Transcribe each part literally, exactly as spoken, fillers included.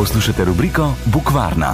Poslušate rubriko Bukvarna.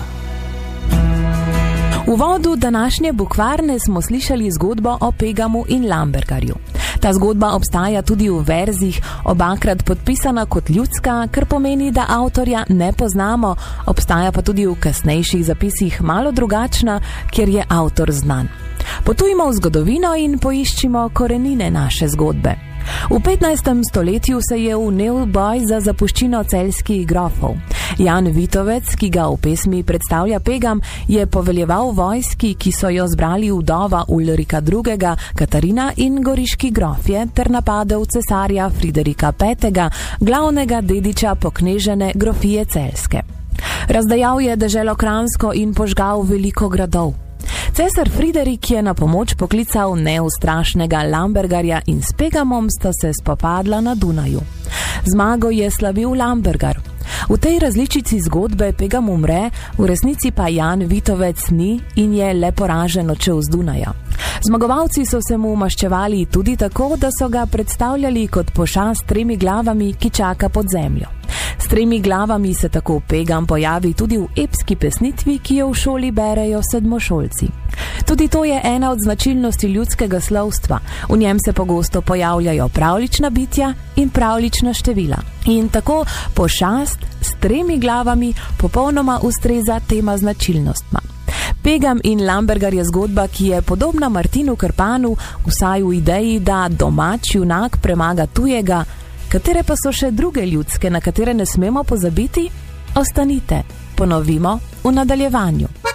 V uvodu današnje Bukvarne smo slišali zgodbo o Pegamu in Lambergarju. Ta zgodba obstaja tudi v verzih, obakrat podpisana kot ljudska, kar pomeni, da avtorja ne poznamo, obstaja pa tudi v kasnejših zapisih malo drugačna, kjer je avtor znan. Potujmo v zgodovino in poiščimo korenine naše zgodbe. V petnajstem stoletju se je vnel boj za zapuščino celjskih grofov. Jan Vitovec, ki ga v pesmi predstavlja Pegam, je poveljeval vojski, ki so jo zbrali vdova Ulrika drugega, Katarina in goriški grofje, ter napadel cesarja Friderika petega, glavnega dediča poknežene grofije celjske. Razdajal je deželo Kranjsko in požgal veliko gradov. Cesar Friderik je na pomoč poklical neustrašnega Lambergarja in s Pegamom sta se spopadla na Dunaju. Zmago je slavil Lambergar. V tej različici zgodbe Pegam umre, v resnici pa Jan Vitovec ni in je le poražen odšel z Dunaja. Zmagovalci so se mu maščevali tudi tako, da so ga predstavljali kot pošast s tremi glavami, ki čaka pod zemljo. S tremi glavami se tako Pegam pojavi tudi v epski pesnitvi, ki jo v šoli berejo sedmošolci. Tudi to je ena od značilnosti ljudskega slovstva. V njem se pogosto pojavljajo pravlična bitja in pravlična števila. In tako pošast s tremi glavami popolnoma ustreza tema značilnostma. Pegam in Lambergar je zgodba, ki je podobna Martinu Krpanu, vsaj v ideji, da domač junak premaga tujega. Katere pa so še druge ljudske, na katere ne smemo pozabiti? Ostanite, ponovimo v nadaljevanju.